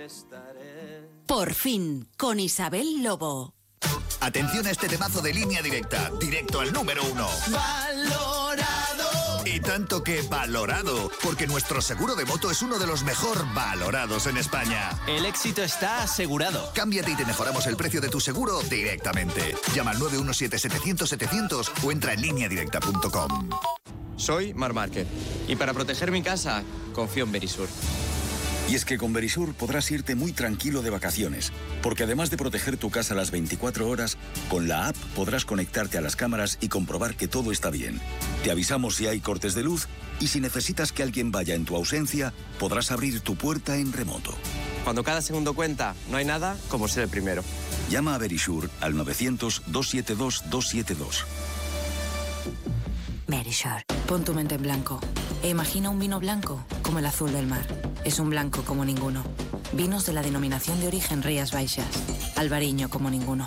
Por fin, con Isabel Lobo. Atención a este temazo de Línea Directa, directo al número 1. ¡Valorado! Y tanto que valorado, porque nuestro seguro de moto es uno de los mejor valorados en España. El éxito está asegurado. Cámbiate y te mejoramos el precio de tu seguro directamente. Llama al 917-700-700 o entra en lineadirecta.com. Soy Marc Márquez y para proteger mi casa confío en Verisur. Y es que con Verisur podrás irte muy tranquilo de vacaciones, porque además de proteger tu casa las 24 horas, con la app podrás conectarte a las cámaras y comprobar que todo está bien. Te avisamos si hay cortes de luz y si necesitas que alguien vaya en tu ausencia, podrás abrir tu puerta en remoto. Cuando cada segundo cuenta, no hay nada como ser el primero. Llama a Verisur al 900-272-272. Verisur. Pon tu mente en blanco e imagina un vino blanco como el azul del mar. Es un blanco como ninguno. Vinos de la denominación de origen Rías Baixas. Albariño como ninguno.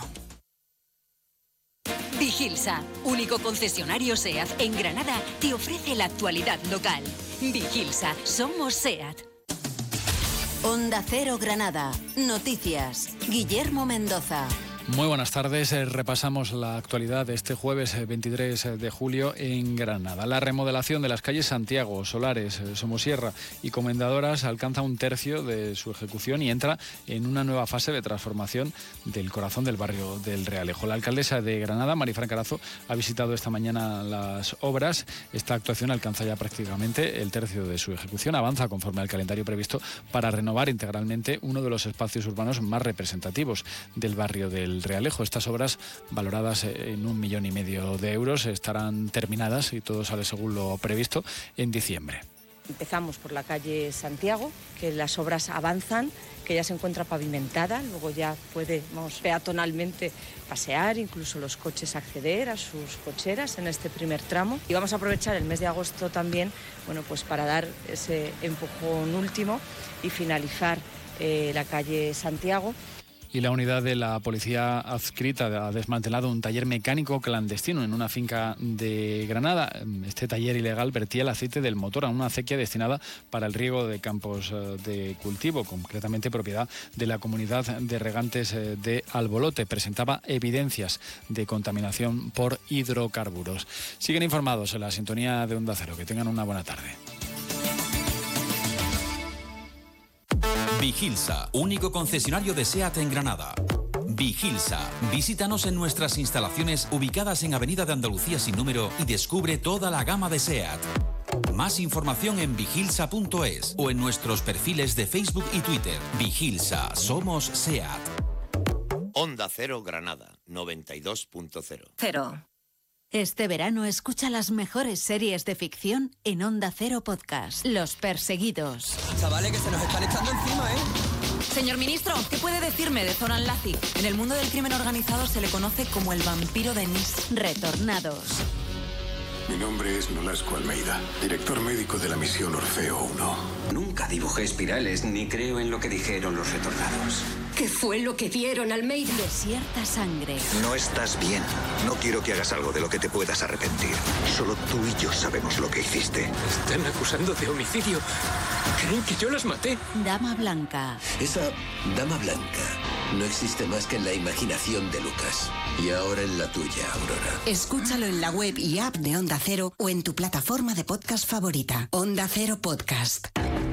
Vigilsa, único concesionario SEAT en Granada, te ofrece la actualidad local. Vigilsa, somos SEAT. Onda Cero Granada. Noticias. Guillermo Mendoza. Muy buenas tardes. Repasamos la actualidad de este jueves 23 de julio en Granada. La remodelación de las calles Santiago, Solares, Somosierra y Comendadoras alcanza un tercio de su ejecución y entra en una nueva fase de transformación del corazón del barrio del Realejo. La alcaldesa de Granada, Marifran Carazo, ha visitado esta mañana las obras. Esta actuación alcanza ya prácticamente el tercio de su ejecución. Avanza conforme al calendario previsto para renovar integralmente uno de los espacios urbanos más representativos del barrio del Realejo. Estas obras, valoradas en 1,5 millones de euros, estarán terminadas, y todo sale según lo previsto, en diciembre. Empezamos por la calle Santiago, que las obras avanzan, que ya se encuentra pavimentada, luego ya podemos peatonalmente pasear, incluso los coches acceder a sus cocheras en este primer tramo. Y vamos a aprovechar el mes de agosto también, pues para dar ese empujón último y finalizar la calle Santiago. Y la unidad de la policía adscrita ha desmantelado un taller mecánico clandestino en una finca de Granada. Este taller ilegal vertía el aceite del motor a una acequia destinada para el riego de campos de cultivo, concretamente propiedad de la comunidad de regantes de Albolote. Presentaba evidencias de contaminación por hidrocarburos. Siguen informados en la sintonía de Onda Cero. Que tengan una buena tarde. Vigilsa, único concesionario de SEAT en Granada. Vigilsa, visítanos en nuestras instalaciones ubicadas en Avenida de Andalucía sin número y descubre toda la gama de SEAT. Más información en vigilsa.es o en nuestros perfiles de Facebook y Twitter. Vigilsa, somos SEAT. Onda Cero Granada, 92.0. Cero. Este verano escucha las mejores series de ficción en Onda Cero Podcast. Los Perseguidos. Chavales, que se nos están echando encima, ¿eh? Señor ministro, ¿qué puede decirme de Zoran Lazi? En el mundo del crimen organizado se le conoce como el vampiro de Nis. Retornados. Mi nombre es Nolasco Almeida, director médico de la misión Orfeo 1. Nunca dibujé espirales ni creo en lo que dijeron los retornados. ¿Qué fue lo que vieron, Almeida? Desierta sangre. No estás bien. No quiero que hagas algo de lo que te puedas arrepentir. Solo tú y yo sabemos lo que hiciste. Están acusando de homicidio. Creen que yo las maté. Dama Blanca. Esa Dama Blanca no existe más que en la imaginación de Lucas. Y ahora en la tuya, Aurora. Escúchalo en la web y app de Onda Cero o en tu plataforma de podcast favorita. Onda Cero Podcast.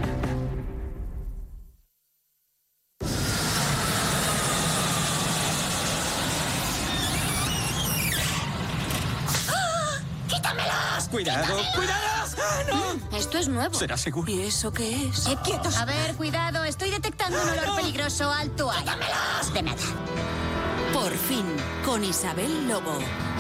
¡Quítamelas! ¡Cuidado! ¡Cuidado! ¡Ah, no! Esto es nuevo. ¿Será seguro? ¿Y eso qué es? ¡Quietos! A ver, cuidado. Estoy detectando un olor peligroso. Alto ahí. ¡Quítamelas! De nada. Por fin, con Isabel Lobo.